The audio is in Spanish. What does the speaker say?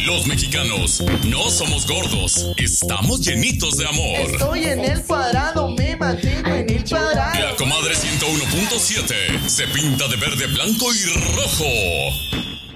Los mexicanos no somos gordos, estamos llenitos de amor. Estoy en el cuadrado, me mantengo en el cuadrado. La comadre 101.7 se pinta de verde, blanco y rojo.